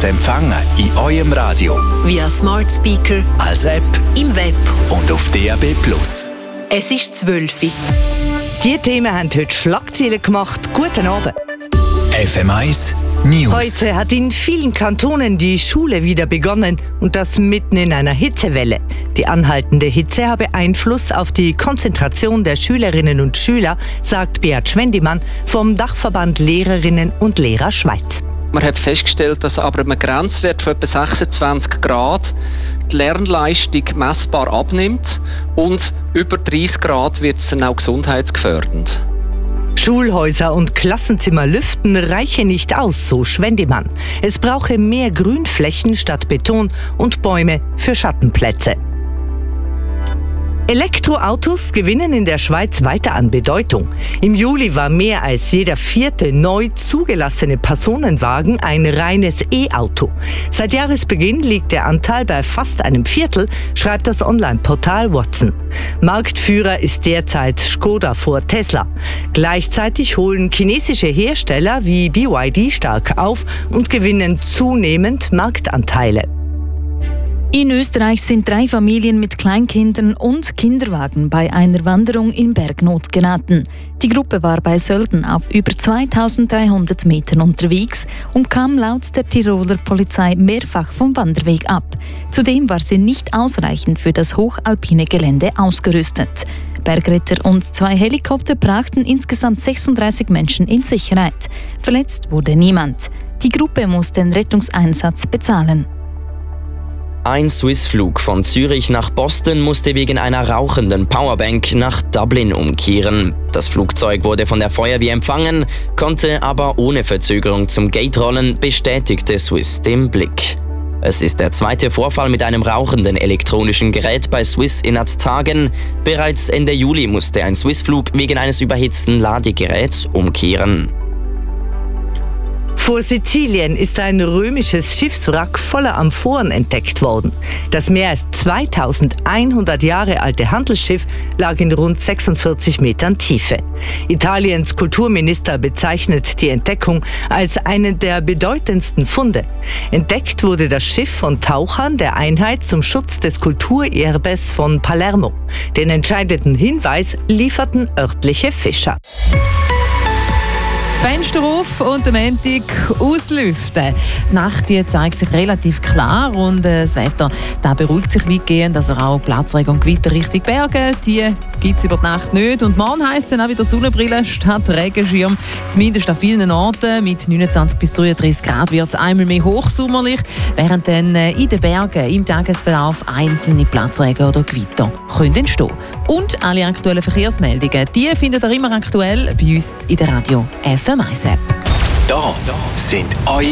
zu empfangen in eurem Radio. Via Smart Speaker, als App im Web und auf DAB+. Es ist 12 Uhr. Die Themen haben heute Schlagzeilen gemacht. Guten Abend. FM1 News. Heute hat in vielen Kantonen die Schule wieder begonnen und das mitten in einer Hitzewelle. Die anhaltende Hitze habe Einfluss auf die Konzentration der Schülerinnen und Schüler, sagt Beat Schwendimann vom Dachverband Lehrerinnen und Lehrer Schweiz. Man hat festgestellt, dass aber einem Grenzwert von etwa 26 Grad die Lernleistung messbar abnimmt und über 30 Grad wird es dann auch gesundheitsgefährdend. Schulhäuser und Klassenzimmer lüften reiche nicht aus, so Schwendimann. Es brauche mehr Grünflächen statt Beton und Bäume für Schattenplätze. Elektroautos gewinnen in der Schweiz weiter an Bedeutung. Im Juli war mehr als jeder 4. neu zugelassene Personenwagen ein reines E-Auto. Seit Jahresbeginn liegt der Anteil bei fast einem Viertel, schreibt das Online-Portal Watson. Marktführer ist derzeit Škoda vor Tesla. Gleichzeitig holen chinesische Hersteller wie BYD stark auf und gewinnen zunehmend Marktanteile. In Österreich sind 3 Familien mit Kleinkindern und Kinderwagen bei einer Wanderung in Bergnot geraten. Die Gruppe war bei Sölden auf über 2300 Metern unterwegs und kam laut der Tiroler Polizei mehrfach vom Wanderweg ab. Zudem war sie nicht ausreichend für das hochalpine Gelände ausgerüstet. Bergretter und 2 Helikopter brachten insgesamt 36 Menschen in Sicherheit. Verletzt wurde niemand. Die Gruppe muss den Rettungseinsatz bezahlen. Ein Swiss-Flug von Zürich nach Boston musste wegen einer rauchenden Powerbank nach Dublin umkehren. Das Flugzeug wurde von der Feuerwehr empfangen, konnte aber ohne Verzögerung zum Gate rollen, bestätigte Swiss dem Blick. Es ist der 2. Vorfall mit einem rauchenden elektronischen Gerät bei Swiss innerhalb Tagen. Bereits Ende Juli musste ein Swiss-Flug wegen eines überhitzten Ladegeräts umkehren. Vor Sizilien ist ein römisches Schiffswrack voller Amphoren entdeckt worden. Das mehr als 2100 Jahre alte Handelsschiff lag in rund 46 Metern Tiefe. Italiens Kulturminister bezeichnet die Entdeckung als einen der bedeutendsten Funde. Entdeckt wurde das Schiff von Tauchern der Einheit zum Schutz des Kulturerbes von Palermo. Den entscheidenden Hinweis lieferten örtliche Fischer. Fenster auf und am Montag auslüften. Die Nacht die zeigt sich relativ klar und das Wetter da beruhigt sich weitgehend. Also auch Platzregen und Gewitter Richtung Berge, die gibt es über die Nacht nicht. Und morgen heisst es dann auch wieder Sonnenbrille statt Regenschirm. Zumindest an vielen Orten. Mit 29 bis 33 Grad wird es einmal mehr hochsommerlich, während dann in den Bergen im Tagesverlauf einzelne Platzregen oder Gewitter können entstehen. Und alle aktuellen Verkehrsmeldungen, die findet ihr immer aktuell bei uns in der Radio FM1 App. Da sind eure